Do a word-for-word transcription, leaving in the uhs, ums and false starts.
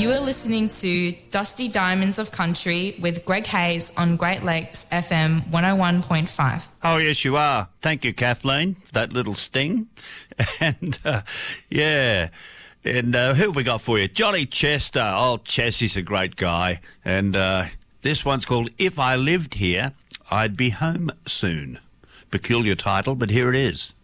You are listening to Dusty Diamonds of Country with Greg Hayes on Great Lakes F M one oh one point five. Oh, yes, you are. Thank you, Kathleen, for that little sting. And, uh, yeah, and uh, who have we got for you? Johnny Chester. Oh, Chess, he's a great guy. And uh, this one's called If I Lived Here, I'd Be Home Soon. Peculiar title, but here it is.